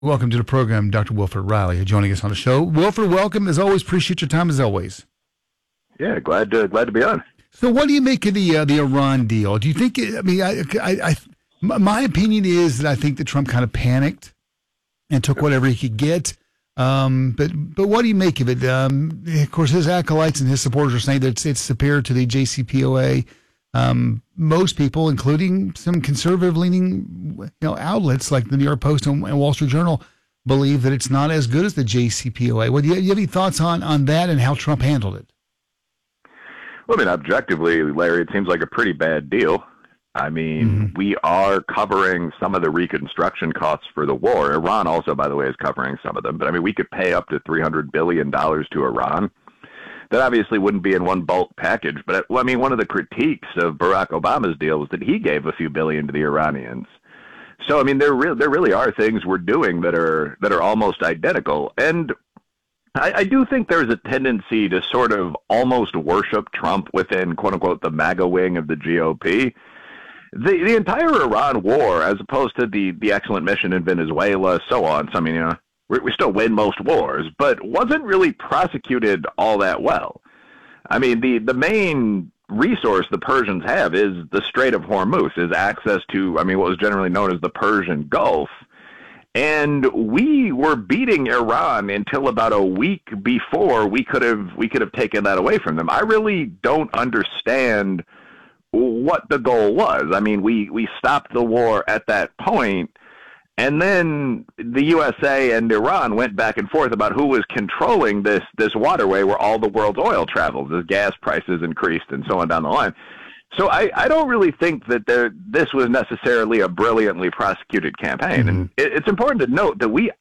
Welcome to the program, Dr. Wilfred Riley, joining us on the show. Wilfred, welcome. As always, appreciate your time as always. Yeah, glad to be on. So, what do you make of the Iran deal? Do you think? My opinion is that I think that Trump kind of panicked and took whatever he could get. But what do you make of it? Of course, his acolytes and his supporters are saying that it's superior to the JCPOA. Most people, including some conservative-leaning outlets like the New York Post and Wall Street Journal, believe that it's not as good as the JCPOA. What do you have any thoughts on that and how Trump handled it? Well, I mean, objectively, Larry, it seems like a pretty bad deal. I mean, we are covering some of the reconstruction costs for the war. Iran also, by the way, is covering some of them. But, I mean, we could pay up to $300 billion to Iran. That obviously wouldn't be in one bulk package. But, I mean, one of the critiques of Barack Obama's deal was that he gave a few billion to the Iranians. So, I mean, there really are things we're doing that are almost identical. And I do think there's a tendency to sort of almost worship Trump within, quote unquote, the MAGA wing of the GOP. The entire Iran war, as opposed to the excellent mission in Venezuela, so on. So, I mean, we still win most wars, but wasn't really prosecuted all that well. I mean, the main resource the Persians have is the Strait of Hormuz, is access to, I mean, what was generally known as the Persian Gulf. And we were beating Iran until about a week before we could have taken that away from them. I really don't understand what the goal was. I mean, we stopped the war at that point, and then the USA and Iran went back and forth about who was controlling this waterway where all the world's oil travels as gas prices increased and so on down the line. So I don't really think that this was necessarily a brilliantly prosecuted campaign. And it's important to note that we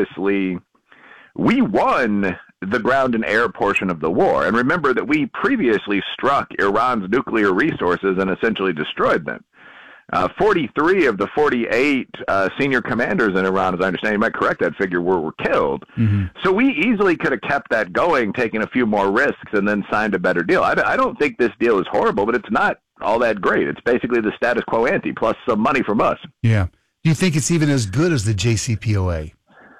won the ground and air portion of the war. And remember that we previously struck Iran's nuclear resources and essentially destroyed them. 43 of the 48 senior commanders in Iran, as I understand, you might correct that figure, were killed. So we easily could have kept that going, taken a few more risks, and then signed a better deal. I don't think this deal is horrible, but it's not all that great. It's basically the status quo ante, plus some money from us. Yeah. Do you think it's even as good as the JCPOA?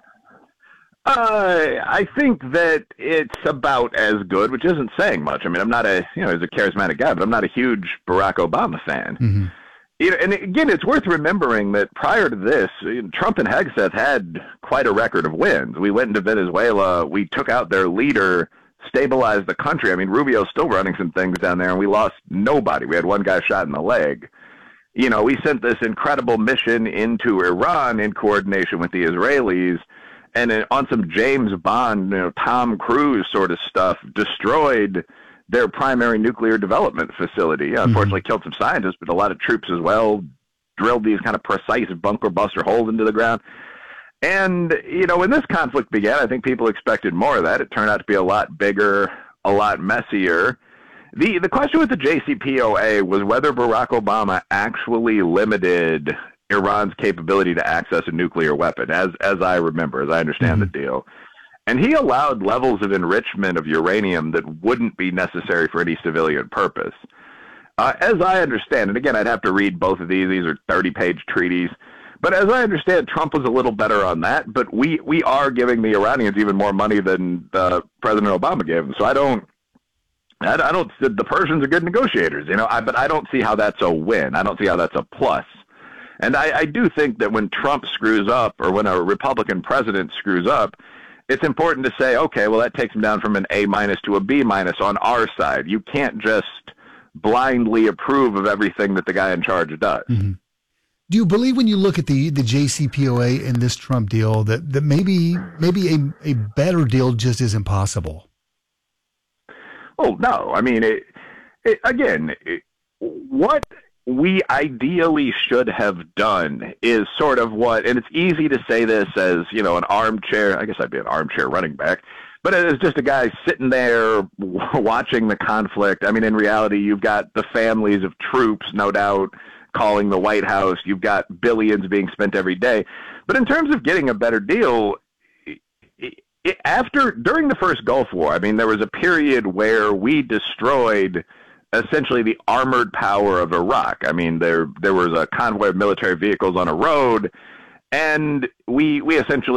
I think that it's about as good, which isn't saying much. I mean, I'm not he's a charismatic guy, but I'm not a huge Barack Obama fan. And again, it's worth remembering that prior to this, Trump and Hegseth had quite a record of wins. We went into Venezuela, we took out their leader, stabilized the country. I mean, Rubio's still running some things down there, and we lost nobody. We had one guy shot in the leg. We sent this incredible mission into Iran in coordination with the Israelis, and on some James Bond, Tom Cruise sort of stuff, destroyed their primary nuclear development facility. Unfortunately, killed some scientists, but a lot of troops as well, drilled these kind of precise bunker buster holes into the ground. And, when this conflict began, I think people expected more of that. It turned out to be a lot bigger, a lot messier. The question with the JCPOA was whether Barack Obama actually limited Iran's capability to access a nuclear weapon, as I remember, as I understand the deal. And he allowed levels of enrichment of uranium that wouldn't be necessary for any civilian purpose. As I understand, and again, I'd have to read both of these. These are 30-page treaties. But as I understand, Trump was a little better on that. But we are giving the Iranians even more money than President Obama gave them. So I don't. The Persians are good negotiators, but I don't see how that's a win. I don't see how that's a plus. And I do think that when Trump screws up, or when a Republican president screws up, it's important to say, okay, well, that takes him down from an A- to a B- on our side. You can't just blindly approve of everything that the guy in charge does. Do you believe when you look at the JCPOA and this Trump deal that maybe a better deal just isn't possible? Oh, no. I mean, what we ideally should have done is sort of what, and it's easy to say this as, an armchair, I guess I'd be an armchair running back, but as just a guy sitting there watching the conflict. I mean, in reality, you've got the families of troops, no doubt, calling the White House. You've got billions being spent every day. But in terms of getting a better deal, during the first Gulf War, I mean, there was a period where we destroyed essentially the armored power of Iraq. I mean, there was a convoy of military vehicles on a road, And we essentially